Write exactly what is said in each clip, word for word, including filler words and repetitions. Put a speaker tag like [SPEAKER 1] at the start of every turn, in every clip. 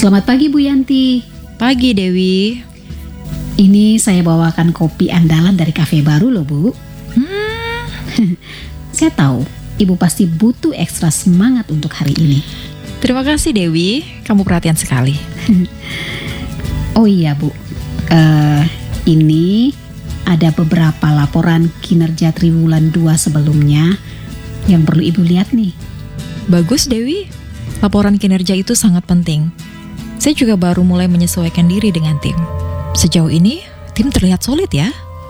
[SPEAKER 1] Selamat pagi Bu Yanti.
[SPEAKER 2] Pagi Dewi.
[SPEAKER 1] Ini saya bawakan kopi andalan dari kafe baru loh Bu.
[SPEAKER 2] Hmm.
[SPEAKER 1] Saya tahu Ibu pasti butuh ekstra semangat untuk hari ini.
[SPEAKER 2] Terima kasih Dewi, kamu perhatian sekali.
[SPEAKER 1] Oh iya Bu, uh, ini ada beberapa laporan kinerja triwulan dua sebelumnya yang perlu Ibu lihat nih.
[SPEAKER 2] Bagus Dewi, laporan kinerja itu sangat penting. Saya juga baru mulai menyesuaikan diri dengan tim. Sejauh ini, tim terlihat solid ya.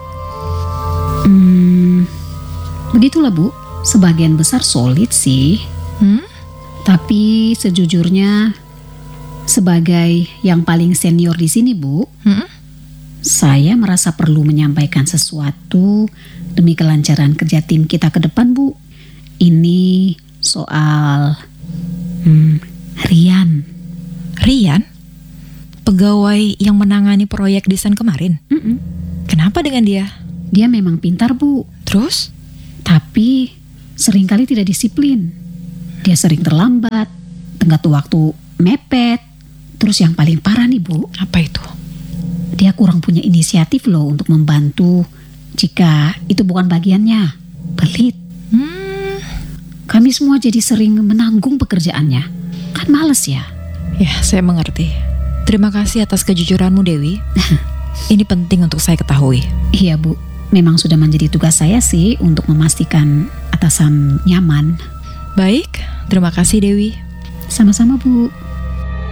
[SPEAKER 1] Hmm, begitulah Bu, sebagian besar solid sih.
[SPEAKER 2] Hmm?
[SPEAKER 1] Tapi sejujurnya, sebagai yang paling senior di sini Bu,
[SPEAKER 2] Hmm?
[SPEAKER 1] saya merasa perlu menyampaikan sesuatu demi kelancaran kerja tim kita ke depan Bu. Ini soal hmm, Rian.
[SPEAKER 2] Rian? Pegawai yang menangani proyek desain kemarin?
[SPEAKER 1] Mm-mm.
[SPEAKER 2] Kenapa dengan dia?
[SPEAKER 1] Dia memang pintar Bu,
[SPEAKER 2] Terus?
[SPEAKER 1] tapi seringkali tidak disiplin. Dia sering terlambat, tenggat waktu mepet. Terus yang paling parah nih Bu,
[SPEAKER 2] Apa itu?
[SPEAKER 1] dia kurang punya inisiatif loh untuk membantu jika itu bukan bagiannya. Pelit.
[SPEAKER 2] Hmm,
[SPEAKER 1] Kami semua jadi sering menanggung pekerjaannya. Kan males ya.
[SPEAKER 2] ya saya mengerti. Terima kasih atas kejujuranmu Dewi. Ini penting untuk saya ketahui.
[SPEAKER 1] Iya Bu, memang sudah menjadi tugas saya sih untuk memastikan atasan nyaman.
[SPEAKER 2] Baik, terima kasih Dewi.
[SPEAKER 1] Sama-sama Bu.